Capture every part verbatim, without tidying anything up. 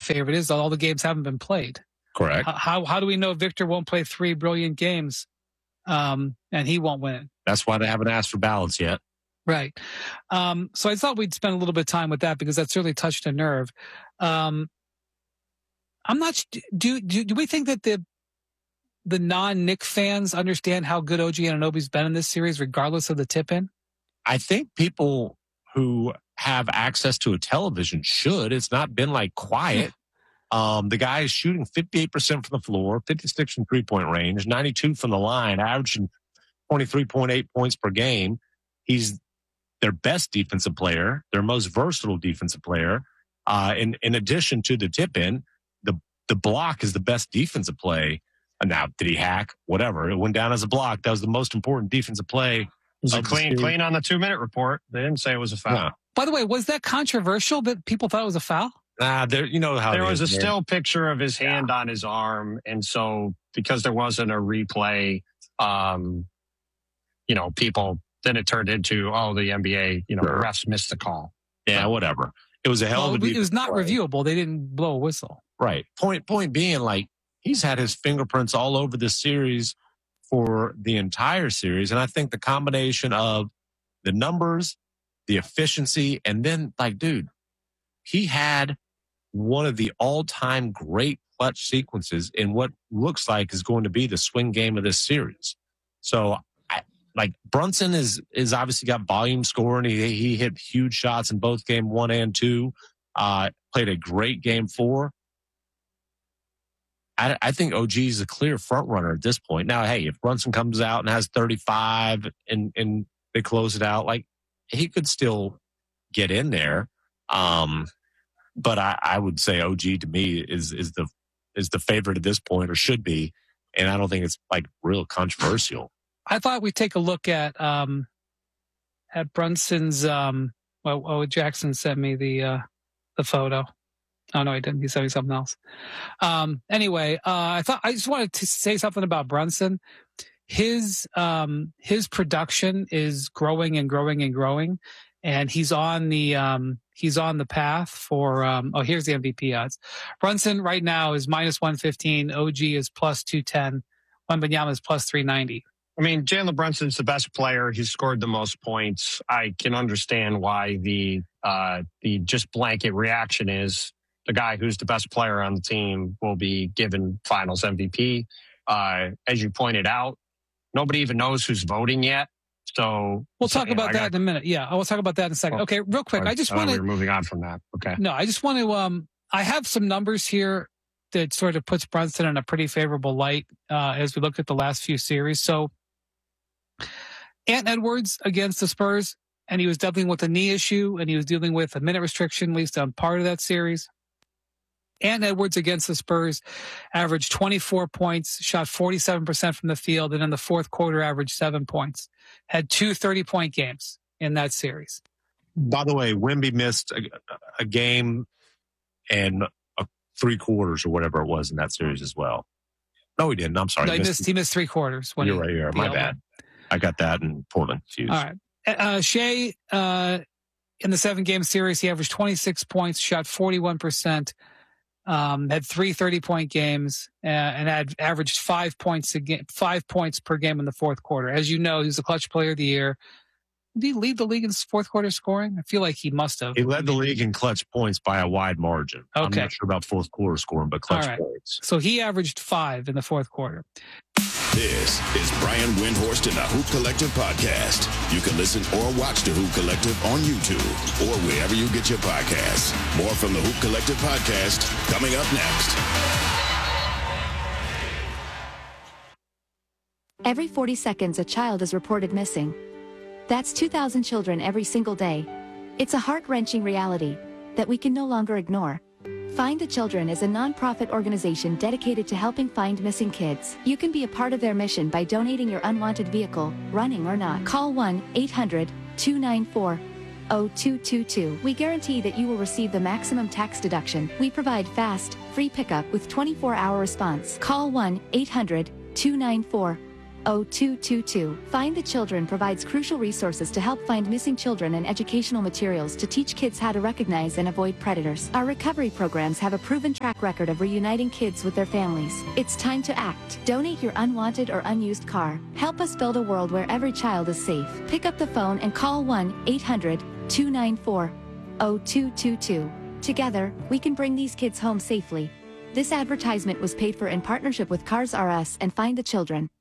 favorite is that all the games haven't been played. Correct. How how do we know Victor won't play three brilliant games um, and he won't win it? That's why they haven't asked for ballots yet. Right. Um, so I thought we'd spend a little bit of time with that because that certainly touched a nerve. Um, I'm not. Do, do do we think that the the non-Knick fans understand how good O G Anunoby's been in this series, regardless of the tip-in? I think people who have access to a television should. It's not been like quiet. Um, the guy is shooting fifty-eight percent from the floor, fifty-six from three-point range, ninety-two from the line, averaging twenty-three point eight points per game. He's their best defensive player, their most versatile defensive player. Uh, in, in addition to the tip-in, the, the block is the best defensive play. Now, did he hack? Whatever. It went down as a block. That was the most important defensive play. It was a clean, clean on the two-minute report. They didn't say it was a foul. No. By the way, was that controversial that people thought it was a foul? Nah, there, you know how there was a there. still picture of his hand yeah. on his arm, and so because there wasn't a replay, um, you know, people then it turned into oh, the N B A, you know, sure. refs missed the call. Yeah, whatever. It was a hell well, of a. It was not play. reviewable. They didn't blow a whistle. Right. Point point being, like he's had his fingerprints all over this series for the entire series, and I think the combination of the numbers, the efficiency, and then like, dude, he had one of the all-time great clutch sequences in what looks like is going to be the swing game of this series. So, I, like, Brunson is is obviously got volume scoring. He, he hit huge shots in both game one and two. Uh, played a great game four. I, I think O G is a clear front runner at this point. Now, hey, if Brunson comes out and has thirty-five and, and they close it out, like, he could still get in there. Um, But I, I would say O G to me is is the is the favorite at this point, or should be, and I don't think it's like real controversial. I thought we'd take a look at um, at Brunson's. Um, well, oh, Jackson sent me the uh, the photo. Oh no, he didn't. He sent me something else. Um, anyway, uh, I thought I just wanted to say something about Brunson. His um, his production is growing and growing and growing. And he's on the um, he's on the path for um, oh here's the M V P odds. Brunson right now is minus one fifteen. O G is plus two ten. Wembanyama is plus three ninety. I mean, Jalen Brunson's the best player. He's scored the most points. I can understand why the uh, the just blanket reaction is the guy who's the best player on the team will be given Finals M V P. Uh, as you pointed out, nobody even knows who's voting yet. So we'll talk so, about know, that got, in a minute. Yeah, I will talk about that in a second. Well, okay, real quick. I just want to. We're moving on from that. Okay. No, I just want to. Um, I have some numbers here that sort of puts Brunson in a pretty favorable light uh, as we look at the last few series. So, Ant Edwards against the Spurs, and he was dealing with a knee issue, and he was dealing with a minute restriction, at least on part of that series. Ant Edwards against the Spurs averaged twenty-four points, shot forty-seven percent from the field, and in the fourth quarter averaged seven points. Had two thirty-point games in that series. By the way, Wemby missed a, a game and a three quarters or whatever it was in that series as well. No, he didn't. I'm sorry. No, he, he missed, he missed three quarters. When you're he, right here. My bad. I got that in Portland confused. All right. Uh, Shea, uh, in the seven-game series, he averaged twenty-six points, shot forty-one percent. Um, had three thirty-point games uh, and had averaged five points a game, five points per game in the fourth quarter. As you know, he's the clutch player of the year. Did he lead the league in fourth quarter scoring? I feel like he must have. He led the league in clutch points by a wide margin. Okay. I'm not sure about fourth quarter scoring, but clutch All right. points. So he averaged five in the fourth quarter. This is Brian Windhorst and the Hoop Collective podcast. You can listen or watch the Hoop Collective on YouTube or wherever you get your podcasts. More from the Hoop Collective podcast coming up next. Every forty seconds, a child is reported missing. That's two thousand children every single day. It's a heart-wrenching reality that we can no longer ignore. Find the Children is a non-profit organization dedicated to helping find missing kids. You can be a part of their mission by donating your unwanted vehicle, running or not. Call one eight hundred two nine four zero two two two. We guarantee that you will receive the maximum tax deduction. We provide fast, free pickup with twenty-four hour response. Call one eight hundred two nine four oh two two two. Find the Children provides crucial resources to help find missing children and educational materials to teach kids how to recognize and avoid predators. Our recovery programs have a proven track record of reuniting kids with their families. It's time to act. Donate your unwanted or unused car. Help us build a world where every child is safe. Pick up the phone and call one eight hundred two nine four oh two two two. Together, we can bring these kids home safely. This advertisement was paid for in partnership with Cars R Us and Find the Children.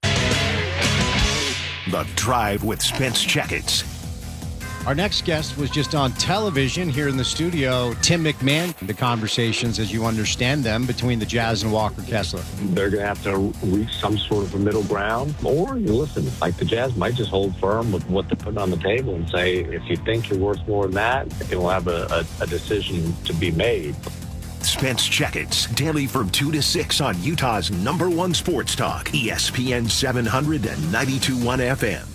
The Drive with Spence Checkets. Our next guest was just on television here in the studio, Tim McMahon. The conversations, as you understand them, between the Jazz and Walker Kessler. They're going to have to reach some sort of a middle ground. Or, you listen, like the Jazz might just hold firm with what they're putting on the table and say, if you think you're worth more than that, it will have a, a, a decision to be made. Spence Checkets, daily from two to six on Utah's number one sports talk, E S P N seven hundred and ninety-two point one F M.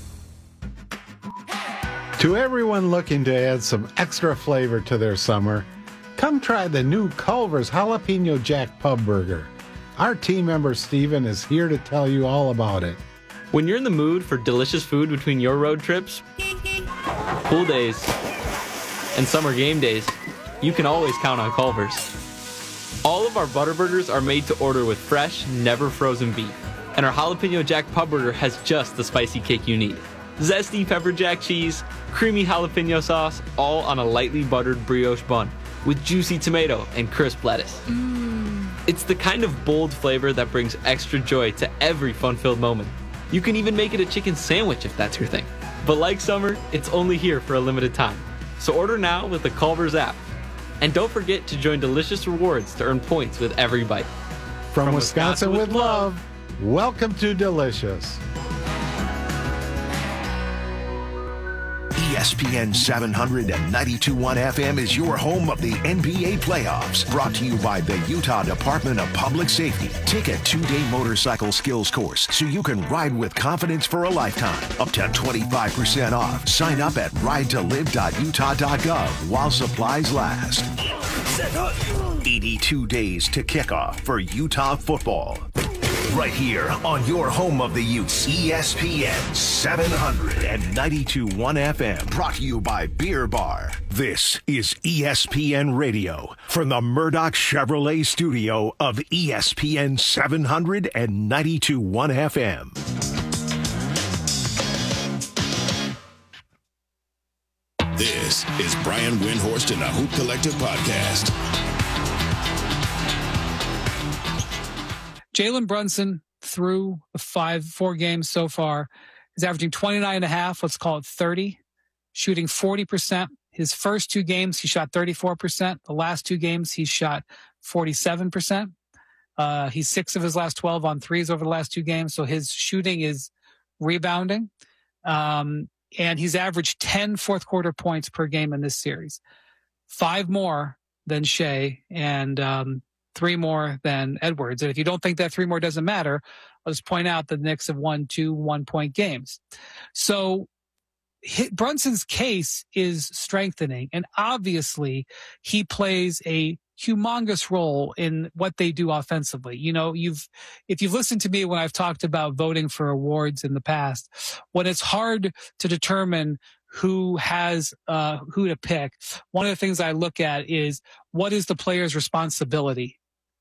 To everyone looking to add some extra flavor to their summer, come try the new Culver's Jalapeno Jack Pub Burger. Our team member Steven is here to tell you all about it. When you're in the mood for delicious food between your road trips, pool days, and summer game days, you can always count on Culver's. All of our butter burgers are made to order with fresh, never frozen beef. And our Jalapeno Jack Pub Burger has just the spicy kick you need. Zesty pepper jack cheese, creamy jalapeno sauce, all on a lightly buttered brioche bun with juicy tomato and crisp lettuce. Mm. It's the kind of bold flavor that brings extra joy to every fun-filled moment. You can even make it a chicken sandwich if that's your thing. But like summer, it's only here for a limited time. So order now with the Culver's app. And don't forget to join Delicious Rewards to earn points with every bite. From, From Wisconsin, Wisconsin with, with love, love, welcome to Delicious. E S P N seven hundred and ninety-two point one F M is your home of the N B A playoffs. Brought to you by the Utah Department of Public Safety. Take a two-day motorcycle skills course so you can ride with confidence for a lifetime. Up to twenty-five percent off. Sign up at ride to live dot utah dot gov while supplies last. eighty-two days to kickoff for Utah football. Right here on your home of the Utes, E S P N seven hundred and ninety-two point one F M. Brought to you by Beer Bar. This is E S P N Radio from the Murdoch Chevrolet studio of E S P N seven hundred and ninety-two point one F M. This is Brian Windhorst in the Hoop Collective Podcast. Jalen Brunson, through the five, four games so far, is averaging twenty-nine and a half, let's call it thirty, shooting forty percent. His first two games, he shot thirty-four percent. The last two games, he shot forty-seven percent. Uh, he's six of his last twelve on threes over the last two games, so his shooting is rebounding. Um, and he's averaged ten fourth quarter points per game in this series. Five more than Shea and um, three more than Edwards. And if you don't think that three more doesn't matter, I'll just point out the Knicks have won two one-point games. So Brunson's case is strengthening, and obviously he plays a humongous role in what they do offensively. You know, you've, if you've listened to me when I've talked about voting for awards in the past, when it's hard to determine who has, uh, who to pick, one of the things I look at is what is the player's responsibility,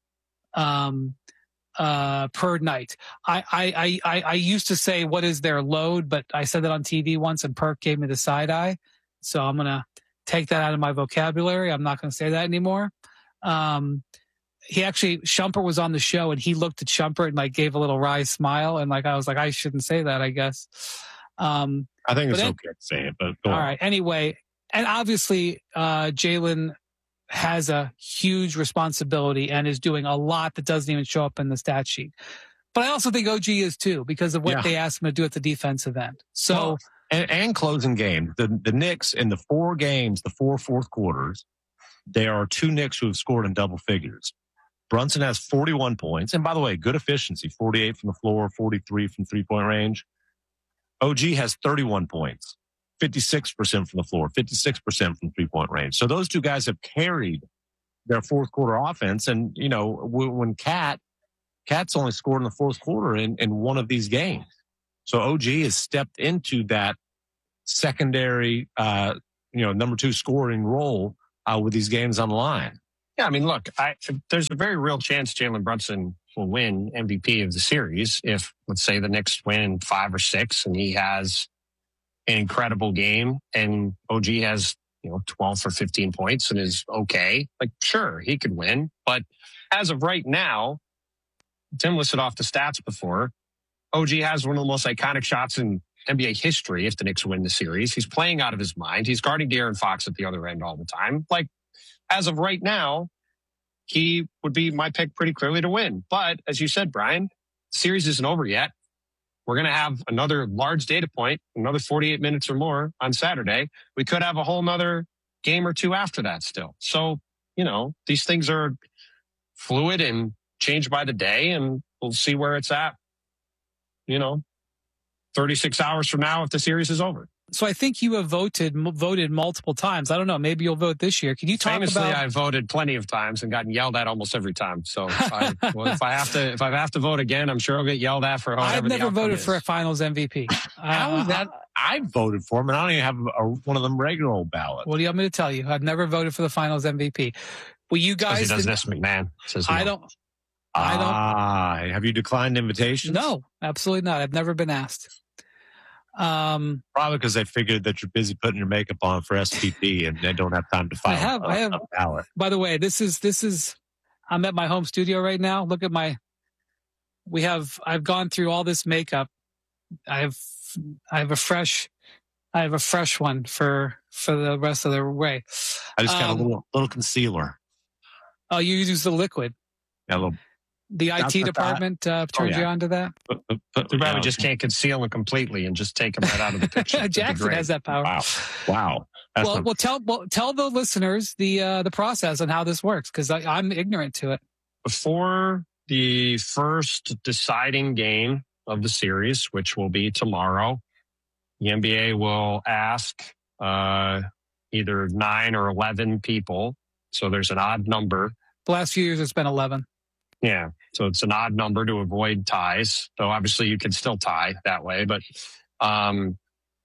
um, uh, per night. I, I, I, I used to say, what is their load? But I said that on T V once and Perk gave me the side eye. So I'm going to take that out of my vocabulary. I'm not going to say that anymore. Um, he actually, Shumpert was on the show and he looked at Shumpert and like gave a little wry smile. And like, I was like, I shouldn't say that, I guess. Um, I think it's it, okay to say it, but go all on. right. Anyway, and obviously, uh, Jalen has a huge responsibility and is doing a lot that doesn't even show up in the stat sheet. But I also think O G is too, because of what yeah. they asked him to do at the defensive end. So, well, and, and closing game, the, the Knicks in the four games, the four fourth quarters, there are two Knicks who have scored in double figures. Brunson has forty-one points. And by the way, good efficiency, forty-eight from the floor, forty-three from three-point range. O G has thirty-one points, fifty-six percent from the floor, fifty-six percent from three-point range. So those two guys have carried their fourth quarter offense. And, you know, when Cat, Cat's only scored in the fourth quarter in, in one of these games. So O G has stepped into that secondary, uh, you know, number two scoring role uh, with these games on the line. Yeah, I mean, look, I, there's a very real chance Jalen Brunson will win M V P of the series if, let's say, the Knicks win five or six and he has an incredible game and O G has, you know, twelve or fifteen points and is okay. Like, sure, he could win. But as of right now, Tim listed off the stats before. O G has one of the most iconic shots in N B A history if the Knicks win the series. He's playing out of his mind. He's guarding De'Aaron Fox at the other end all the time. Like, as of right now, he would be my pick pretty clearly to win. But as you said, Brian, the series isn't over yet. We're going to have another large data point, another forty-eight minutes or more on Saturday. We could have a whole nother game or two after that still. So, you know, these things are fluid and change by the day, and we'll see where it's at, you know, thirty-six hours from now if the series is over. So I think you have voted voted multiple times. I don't know. Maybe you'll vote this year. Can you talk Famously, about? I voted plenty of times and gotten yelled at almost every time. So if I, well, if I have to, if I have to vote again, I'm sure I'll get yelled at for whatever I've the never outcome voted is. for a Finals M V P. How Uh, is that? I voted for him, and I don't even have a, one of them regular old ballots. What do you want me to tell you? I've never voted for the Finals M V P. Well, you Because guys, he does did- this, McMahon. Says no. I don't. I don't. Ah, have you declined invitations? No, absolutely not. I've never been asked. Um, Probably because they figured that you're busy putting your makeup on for S P P and they don't have time to file I have. a, I have. a ballot. By the way, this is this is. I'm at my home studio right now. Look at my. We have. I've gone through all this makeup. I have. I have a fresh. I have a fresh one for for the rest of the way. I just got Um, a little little concealer. Oh, you use the liquid. Yeah, a little. The I T That's what department uh, turned yeah. you on to that. Put, put, put, Too bad yeah. we just can't conceal it completely and just take him right out of the picture. That'd be Jackson great. has that power. Wow, wow. That's Well, not- well, tell well, tell the listeners the uh, the process and how this works because I'm ignorant to it. Before the first deciding game of the series, which will be tomorrow, the N B A will ask uh, either nine or eleven people. So there's an odd number. The last few years, it's been eleven. Yeah. So it's an odd number to avoid ties. So obviously you can still tie that way, but um,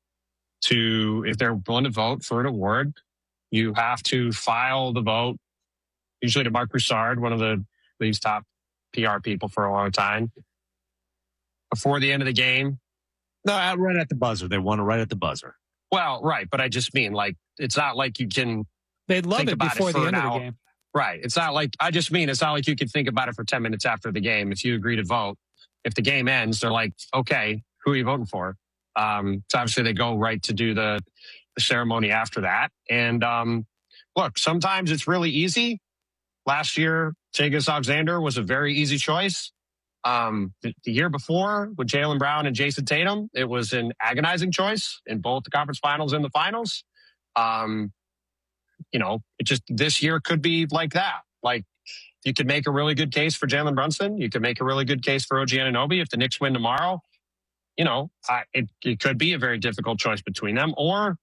to, if they're willing to vote for an award, you have to file the vote, usually to Mark Broussard, one of the league's top P R people for a long time, before the end of the game. no, uh, right at the buzzer. They want it right at the buzzer. Well, right. But I just mean like, it's not like you can, They'd love Think it about it before for the an end of hour. the game. right. It's not like, I just mean, it's not like you can think about it for ten minutes after the game. If you agree to vote, if the game ends, they're like, okay, who are you voting for? Um, so obviously they go right to do the, the ceremony after that. And um, look, sometimes it's really easy. Last year, Tegas Alexander was a very easy choice. Um, the, the year before with Jaylen Brown and Jason Tatum, it was an agonizing choice in both the conference finals and the finals. Um, you know, it just, this year could be like that. Like you could make a really good case for Jalen Brunson. You could make a really good case for O G Anunoby. If the Knicks win tomorrow, you know, I, it, it could be a very difficult choice between them, or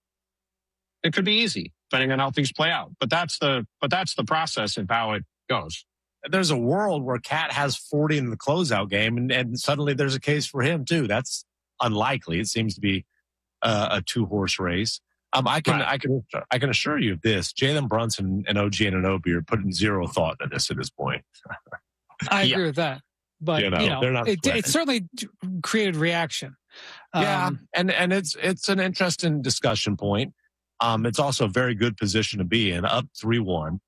it could be easy depending on how things play out. But that's the, but that's the process of how it goes. There's a world where Cat has forty in the closeout game, and, and suddenly there's a case for him too. That's unlikely. It seems to be uh, a two horse race. Um, I can, Right. I can, I can assure you of this: Jalen Brunson and O G Anunoby are putting zero thought into this at this point. I Yeah. agree with that. But, You you know, know, they're not it, sweating. it certainly created reaction. Yeah, Um, and and it's it's an interesting discussion point. Um, it's also a very good position to be in, up three one.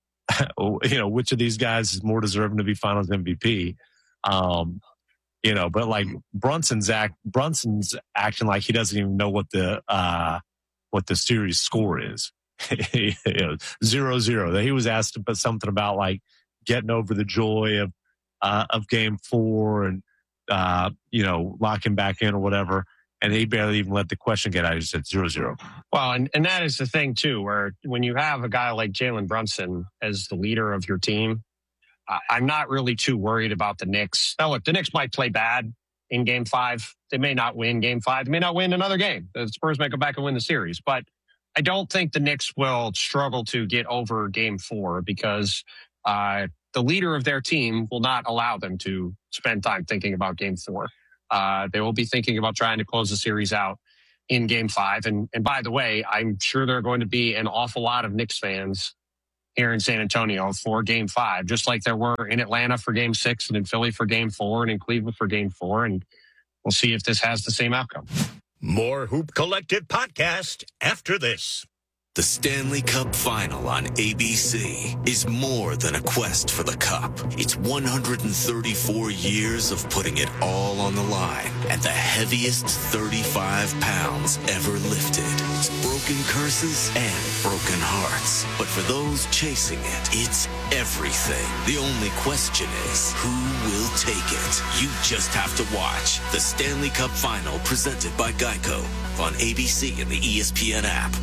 You know, which of these guys is more deserving to be Finals M V P? Um, you know, but like Brunson's act, Brunson's acting like he doesn't even know what the uh, what the series score is. You know, zero zero. He was asked about something about like getting over the joy of uh, of Game Four and uh, you know locking back in or whatever. And he barely even let the question get out. He just said zero zero. Well, and, and that is the thing, too, where when you have a guy like Jalen Brunson as the leader of your team, I, I'm not really too worried about the Knicks. Now, look, the Knicks might play bad in game five. They may not win game five. They may not win another game. The Spurs may go back and win the series. But I don't think the Knicks will struggle to get over game four because uh, the leader of their team will not allow them to spend time thinking about game four. Uh, they will be thinking about trying to close the series out in game five. And, and by the way, I'm sure there are going to be an awful lot of Knicks fans here in San Antonio for game five, just like there were in Atlanta for game six and in Philly for game four and in Cleveland for game four. And we'll see if this has the same outcome. More Hoop Collective podcast after this. The Stanley Cup Final on A B C is more than a quest for the cup. It's one hundred thirty-four years of putting it all on the line and the heaviest thirty-five pounds ever lifted. It's broken curses and broken hearts. But for those chasing it, it's everything. The only question is, who will take it? You just have to watch the Stanley Cup Final presented by Geico on A B C and the E S P N app.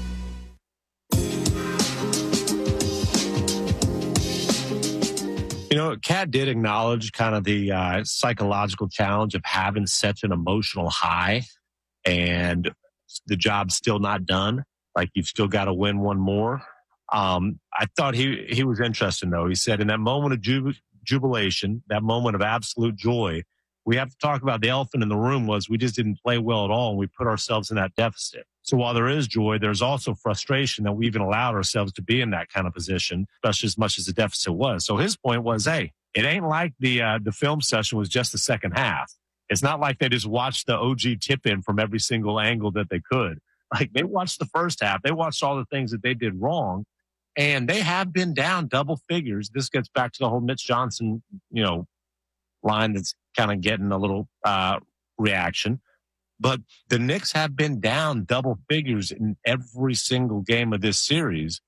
You know, Kat did acknowledge kind of the uh, psychological challenge of having such an emotional high and the job's still not done. Like, you've still got to win one more. Um, I thought he, he was interesting, though. He said in that moment of jub- jubilation, that moment of absolute joy, we have to talk about the elephant in the room was we just didn't play well at all, and we put ourselves in that deficit. So while there is joy, there's also frustration that we even allowed ourselves to be in that kind of position, especially as much as the deficit was. So his point was, hey, it ain't like the uh, the film session was just the second half. It's not like they just watched the O G tip in from every single angle that they could. Like, they watched the first half. They watched all the things that they did wrong, and they have been down double figures. This gets back to the whole Mitch Johnson, you know, line that's kind of getting a little uh, reaction. But the Knicks have been down double figures in every single game of this series.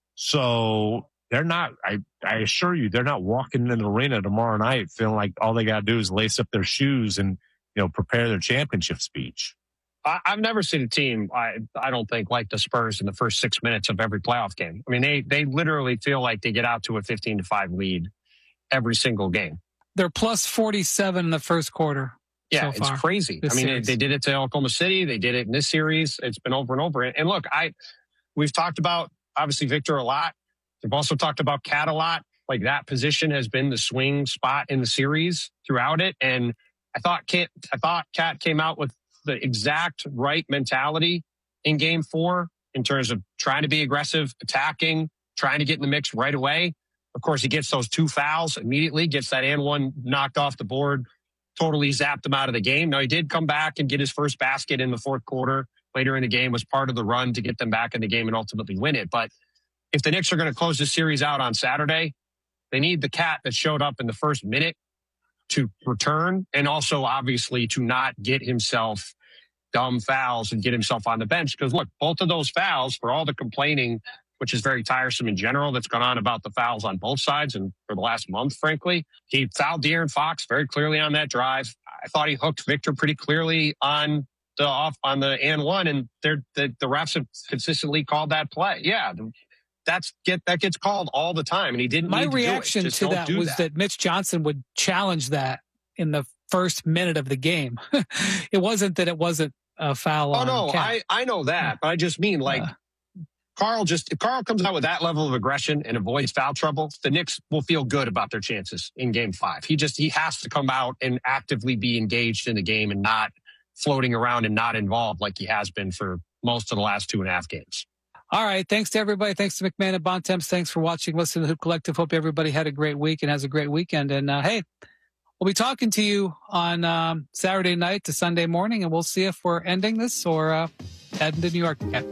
So they're not, I, I assure you, they're not walking in the arena tomorrow night feeling like all they got to do is lace up their shoes and, you know, prepare their championship speech. I, I've never seen a team, I, I don't think, like the Spurs in the first six minutes of every playoff game. I mean, they, they literally feel like they get out to a fifteen to five lead every single game. They're plus forty-seven in the first quarter. Yeah, so it's far, crazy. I mean, they, they did it to Oklahoma City. They did it in this series. It's been over and over. And look, I we've talked about, obviously, Victor a lot. We've also talked about Cat a lot. Like, that position has been the swing spot in the series throughout it. And I thought Cat, I thought Cat came out with the exact right mentality in game four in terms of trying to be aggressive, attacking, trying to get in the mix right away. Of course, he gets those two fouls immediately, gets that and one knocked off the board, totally zapped him out of the game. Now, he did come back and get his first basket in the fourth quarter later in the game, was part of the run to get them back in the game and ultimately win it. But if the Knicks are going to close this series out on Saturday, they need the Cat that showed up in the first minute to return, and also obviously to not get himself dumb fouls and get himself on the bench. Because look, both of those fouls, for all the complaining, which is very tiresome in general, that's gone on about the fouls on both sides and for the last month, frankly. He fouled De'Aaron Fox very clearly on that drive. I thought he hooked Victor pretty clearly on the off on the and one, and they're, the, the refs have consistently called that play. Yeah, that's get that gets called all the time, and he didn't. My need to reaction do it. Just to don't that do was that. that Mitch Johnson would challenge that in the first minute of the game. It wasn't that it wasn't a foul. Oh on no, Cat. I I know that, but I just mean like. Uh, Carl just if Carl comes out with that level of aggression and avoids foul trouble, the Knicks will feel good about their chances in game five. He just he has to come out and actively be engaged in the game and not floating around and not involved like he has been for most of the last two and a half games. All right. Thanks to everybody. Thanks to McMahon and Bontemps. Thanks for watching, listening to the Hoop Collective. Hope everybody had a great week and has a great weekend. And uh, hey, we'll be talking to you on um, Saturday night to Sunday morning, and we'll see if we're ending this or uh, heading to New York again.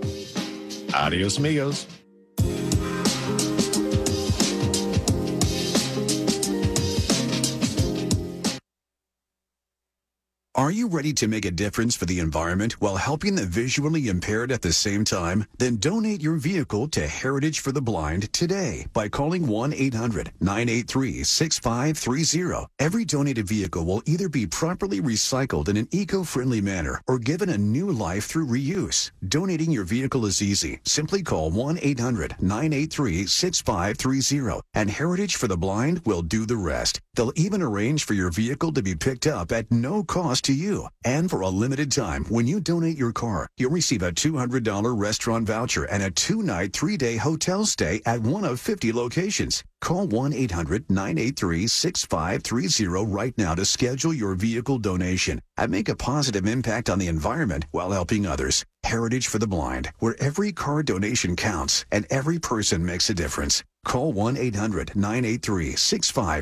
Adios, amigos. Are you ready to make a difference for the environment while helping the visually impaired at the same time? Then donate your vehicle to Heritage for the Blind today by calling one eight hundred nine eight three six five three zero. Every donated vehicle will either be properly recycled in an eco-friendly manner or given a new life through reuse. Donating your vehicle is easy. Simply call one eight hundred nine eight three six five three zero and Heritage for the Blind will do the rest. They'll even arrange for your vehicle to be picked up at no cost to you. And for a limited time, when you donate your car, you'll receive a two hundred dollars restaurant voucher and a two-night, three-day hotel stay at one of fifty locations. Call one eight hundred nine eight three six five three zero right now to schedule your vehicle donation and make a positive impact on the environment while helping others. Heritage for the Blind, where every car donation counts and every person makes a difference. Call one eight hundred nine eight three six five